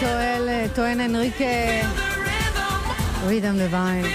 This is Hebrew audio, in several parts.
טוען אנריקה ריתם לוין.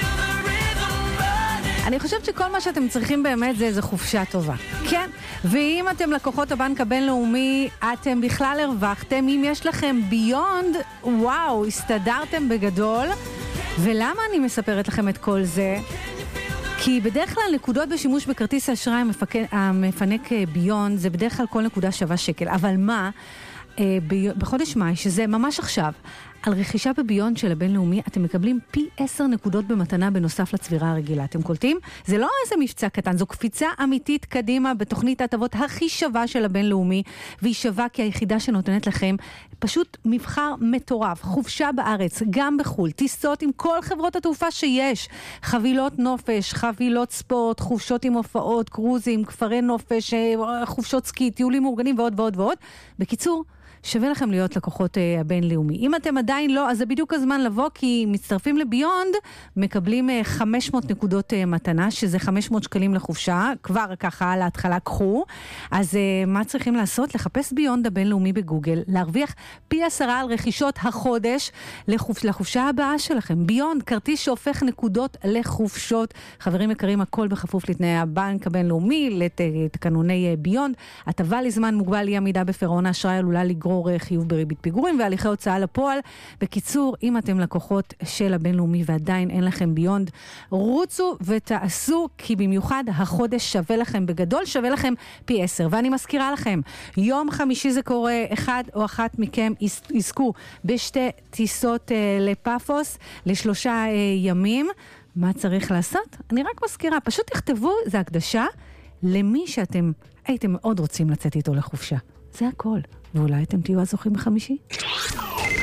אני חושבת שכל מה שאתם צריכים באמת זה איזו חופשה טובה. כן, ואם אתם לקוחות הבנק הבינלאומי, אתם בכלל הרווחתם. אם יש לכם ביונד, וואו, הסתדרתם בגדול. ולמה אני מספרת לכם את כל זה? כי בדרך כלל נקודות בשימוש בכרטיס האשראי המפנק ביונד, זה בדרך כלל כל נקודה שווה שקל. אבל מה? בחודש מאי, שזה ממש עכשיו, על רכישה בביונד של הבינלאומי, אתם מקבלים פי 10 נקודות במתנה בנוסף לצבירה הרגילה. אתם קולטים? זה לא איזה מבצע קטן, זו קפיצה אמיתית קדימה בתוכנית ההטבות הכי שווה של הבינלאומי, והיא שווה כי היחידה שנותנת לכם פשוט מבחר מטורף, חופשה בארץ, גם בחול, טיסות עם כל חברות התעופה שיש, חבילות נופש, חבילות ספורט, חופשות עם הופעות, קרוזים, כפרי נופש, חופשות סקי, טיולים מאורגנים ועוד ועוד ועוד. בקיצור, שווה לכם להיות לקוחות הבינלאומי. אם אתם עדיין לא, אז זה בדיוק הזמן לבוא, כי מצטרפים לביונד, מקבלים 500 נקודות מתנה, שזה 500 שקלים לחופשה, כבר ככה להתחלה קחו. אז מה צריכים לעשות? לחפש ביונד הבינלאומי בגוגל, להרוויח פי 10 על רכישות החודש לחופשה הבאה שלכם. ביונד, כרטיס שהופך נקודות לחופשות. חברים יקרים, הכל בכפוף לתנאי הבנק הבינלאומי, לתקנוני ביונד. הטבה לזמן מוגבל אי עמידה בפירעון האשראי עלולה לגרור חיוב בריבית פיגורים והליכי הוצאה לפועל. בקיצור, אם אתם לקוחות של הבינלאומי ועדיין אין לכם ביונד, רוצו ותעשו, כי במיוחד החודש שווה לכם בגדול, שווה לכם פי 10. ואני מזכירה לכם, יום חמישי זה קורה, אחד או אחת מכם יזכו בשתי טיסות לפאפוס ל3 ימים. מה צריך לעשות? אני רק מזכירה, פשוט תכתבו, זה הקדשה למי שאתם הייתם מאוד רוצים לצאת איתו לחופשה. זה הכל. ואולי אתם תהיו הזוכים בחמישי?